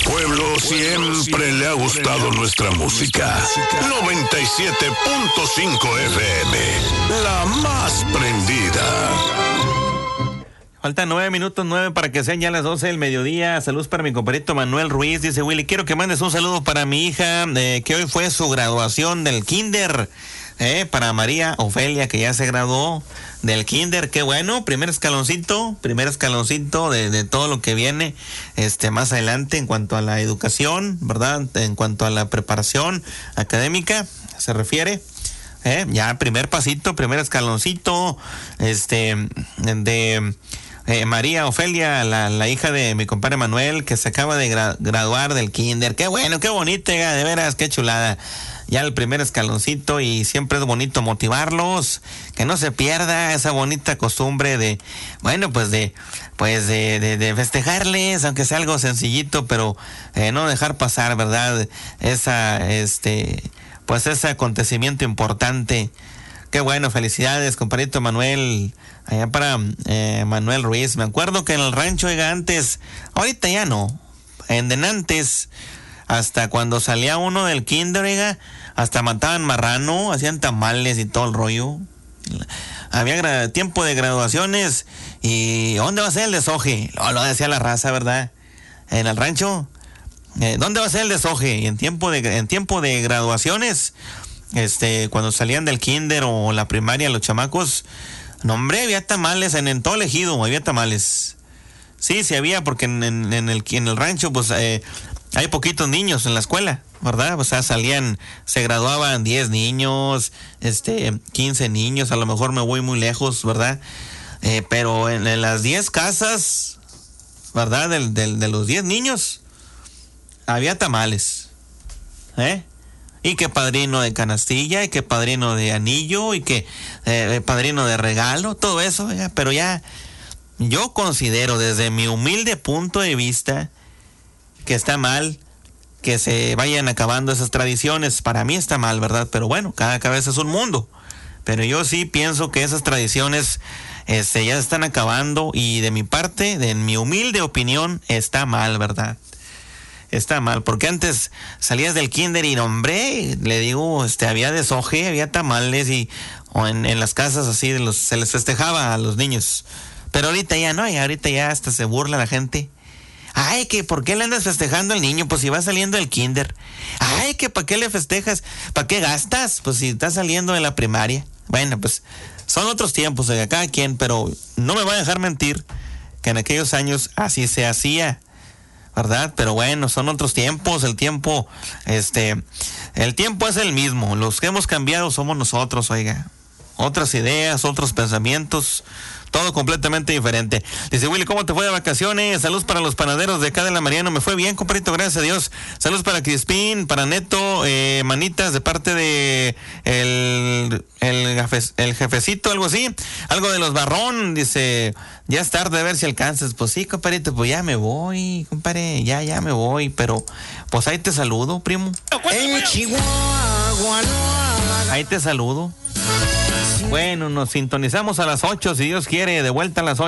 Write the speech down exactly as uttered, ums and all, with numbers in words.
pueblo siempre le ha gustado nuestra música. noventa y siete punto cinco F M, la más prendida. Faltan nueve minutos, nueve para que sean ya las doce del mediodía. Saludos para mi compadrito Manuel Ruiz. Dice Willy, quiero que mandes un saludo para mi hija, eh, que hoy fue su graduación del kinder. Eh, para María Ofelia, que ya se graduó del kinder. Qué bueno, primer escaloncito, primer escaloncito de, de todo lo que viene este más adelante en cuanto a la educación, ¿verdad? En cuanto a la preparación académica se refiere. Eh, ya primer pasito, primer escaloncito, este, de eh, María Ofelia, la, la hija de mi compadre Manuel, que se acaba de gra- graduar del kinder. Qué bueno, qué bonito, de veras, qué chulada. Ya el primer escaloncito, y siempre es bonito motivarlos, que no se pierda esa bonita costumbre de, bueno, pues de, pues de, de, de festejarles, aunque sea algo sencillito, pero eh, no dejar pasar, ¿verdad? Esa, este, pues ese acontecimiento importante. Qué bueno, felicidades, compadrito Manuel, allá para eh, Manuel Ruiz. Me acuerdo que en el rancho, oiga, antes, ahorita ya no, en denantes, hasta cuando salía uno del kinder, oiga, hasta mataban marrano, hacían tamales y todo el rollo. Había gra- tiempo de graduaciones y ¿dónde va a ser el desoje? Lo, lo decía la raza, ¿verdad? En el rancho, eh, ¿dónde va a ser el desoje? Y en tiempo de en tiempo de graduaciones, este, cuando salían del kinder o la primaria los chamacos, no hombre, había tamales en, en todo el ejido, había tamales. Sí, sí había, porque en, en, en el en el rancho, pues eh, hay poquitos niños en la escuela, ¿verdad? O sea, salían, se graduaban diez niños, este, quince niños, a lo mejor me voy muy lejos, ¿verdad? Eh, pero en, en las diez casas, ¿verdad? Del, del, de los diez niños, había tamales, ¿eh? Y que padrino de canastilla, y que padrino de anillo, y que eh, padrino de regalo, todo eso, ¿verdad? Pero ya, yo considero desde mi humilde punto de vista que está mal que se vayan acabando esas tradiciones. Para mí está mal, ¿verdad? Pero bueno, cada cabeza es un mundo. Pero yo sí pienso que esas tradiciones este, ya se están acabando, y de mi parte, de mi humilde opinión, está mal, ¿verdad? Está mal, porque antes salías del kinder y, hombre, le digo, este, había desoje, había tamales, y o en, en las casas así de los, se les festejaba a los niños. Pero ahorita ya no, y ahorita ya hasta se burla la gente. Ay, que ¿por qué le andas festejando al niño? Pues si va saliendo del kinder. Ay, que ¿para qué le festejas? ¿Para qué gastas? Pues si está saliendo de la primaria. Bueno, pues son otros tiempos de cada quien, pero no me va a dejar mentir que en aquellos años así se hacía, ¿verdad? Pero bueno, son otros tiempos, el tiempo, este, el tiempo es el mismo. Los que hemos cambiado somos nosotros, oiga. Otras ideas, otros pensamientos, todo completamente diferente. Dice Willy, ¿cómo te fue de vacaciones? Saludos para los panaderos de acá de la Mariano. Me fue bien, compadrito, gracias a Dios. Saludos para Crispín, para Neto, eh, manitas de parte de el, el, jefe, el jefecito, algo así. Algo de los Barrón, dice, ya es tarde, a ver si alcanzas. Pues sí, compadrito, pues ya me voy, compadre, ya, ya me voy. Pero, pues ahí te saludo, primo. En Chihuahua, no. Ahí te saludo. Bueno, nos sintonizamos a las ocho, si Dios quiere, de vuelta a las ocho.